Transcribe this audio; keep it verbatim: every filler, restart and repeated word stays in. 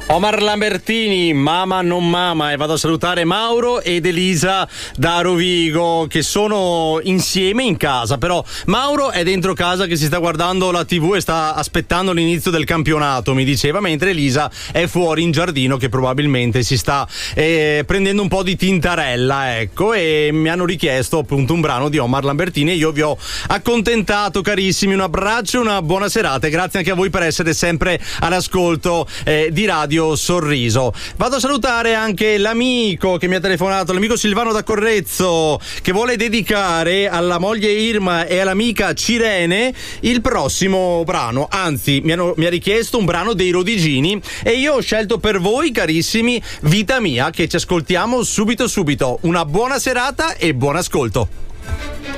Omar Lambertini, Mama non Mama, e vado a salutare Mauro ed Elisa da Rovigo che sono insieme in casa, però Mauro è dentro casa che si sta guardando la tivù e sta aspettando l'inizio del campionato, mi diceva, mentre Elisa è fuori in giardino che probabilmente si sta eh, prendendo un po' di tintarella, ecco, e mi hanno richiesto appunto un brano di Omar Lambertini e io vi ho accontentato, carissimi. Un abbraccio e una buona serata e grazie anche a voi per essere sempre all'ascolto eh, di Radio Sorriso. Vado a salutare anche l'amico che mi ha telefonato, l'amico Silvano da Correzzo, che vuole dedicare alla moglie Irma e all'amica Cirene il prossimo brano, anzi mi, hanno, mi ha richiesto un brano dei Rodigini e io ho scelto per voi, carissimi, Vita Mia, che ci ascoltiamo subito subito. Una buona serata e buon ascolto.